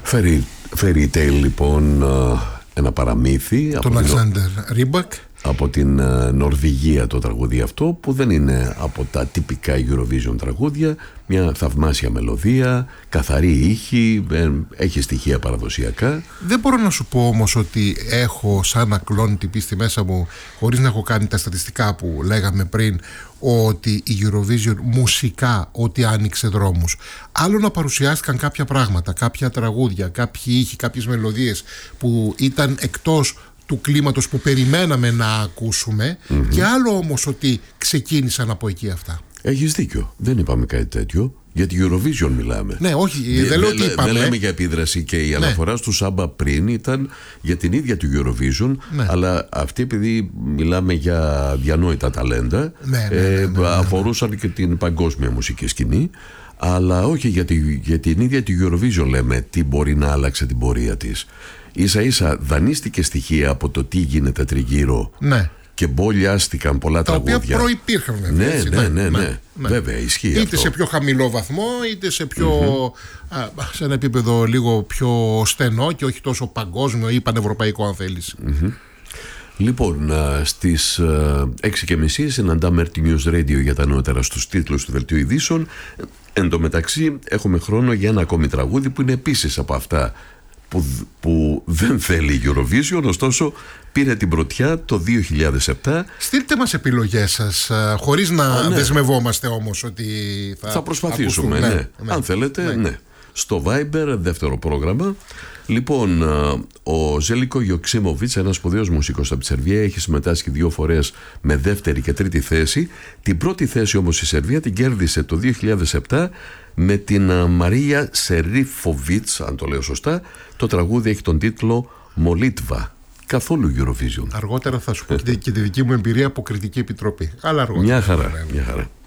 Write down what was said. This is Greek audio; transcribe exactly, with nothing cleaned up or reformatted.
Fairy, Fairy Tale, λοιπόν, ένα παραμύθι. Τον Αλεξάνδερ Ρίμπακ. Από την Νορβηγία το τραγούδι αυτό, που δεν είναι από τα τυπικά Eurovision τραγούδια. Μια θαυμάσια μελωδία, καθαρή ήχη, έχει στοιχεία παραδοσιακά. Δεν μπορώ να σου πω όμως ότι έχω σαν ακλόνητη πίστη μέσα μου, χωρίς να έχω κάνει τα στατιστικά που λέγαμε πριν, ότι η Eurovision μουσικά ότι άνοιξε δρόμους. Άλλο να παρουσιάστηκαν κάποια πράγματα, κάποια τραγούδια, κάποιοι ήχοι, κάποιες μελωδίες που ήταν εκτός του κλίματος που περιμέναμε να ακούσουμε, mm-hmm. και άλλο όμως ότι ξεκίνησαν από εκεί αυτά. Έχεις δίκιο, δεν είπαμε κάτι τέτοιο. Για τη Eurovision μιλάμε. Ναι, όχι, δεν, δεν λέω ότι είπαμε. Δεν λέμε για επίδραση, και η αναφορά ναι. στου Σάμπα πριν ήταν για την ίδια του Eurovision, ναι. αλλά αυτή, επειδή μιλάμε για διανόητα ταλέντα, ναι, ναι, ναι, ναι, ναι, ναι. αφορούσαν και την παγκόσμια μουσική σκηνή, αλλά όχι για, τη, για την ίδια του Eurovision λέμε τι μπορεί να άλλαξε την πορεία της. Ίσα ίσα δανείστηκε στοιχεία από το τι γίνεται τριγύρω, ναι. και μπολιάστηκαν πολλά τα τραγούδια. Τα οποία προϋπήρχαν, ναι, έτσι, ναι, ναι, ναι, ναι. ναι. Βέβαια, ισχύει είτε αυτό. σε πιο χαμηλό βαθμό, είτε σε πιο mm-hmm. α, σε ένα επίπεδο λίγο πιο στενό και όχι τόσο παγκόσμιο ή πανευρωπαϊκό, αν θέλεις. Mm-hmm. Λοιπόν, στις έξι και μισή συναντάμε Έρτι News Radio για τα νεότερα στους τίτλους του Δελτίου Ειδήσεων. Εν τω μεταξύ έχουμε χρόνο για ένα ακόμη τραγούδι που είναι επίσης από αυτά που, που δεν θέλει η Eurovision, ωστόσο πήρε την πρωτιά το δύο χιλιάδες επτά. Στείλτε μας επιλογές σας, χωρίς να Α, ναι. δεσμευόμαστε όμως ότι θα, θα προσπαθήσουμε, ναι, ναι. Ναι. αν θέλετε, ναι. ναι. Στο Viber, δεύτερο πρόγραμμα. Λοιπόν, ο Ζέλικο Γιοξίμοβιτς, ένας σπουδαίος μουσικός από τη Σερβία, έχει συμμετάσχει δύο φορές με δεύτερη και τρίτη θέση. Την πρώτη θέση όμως η Σερβία την κέρδισε το δύο χιλιάδες επτά με την Μαρία Σερίφοβιτς, αν το λέω σωστά. Το τραγούδι έχει τον τίτλο «Μολίτβα». Καθόλου Eurovision. Αργότερα θα σου πω και τη δική μου εμπειρία από κριτική επιτροπή. Αλλά αργότερα. Μια χαρά, μια χαρά.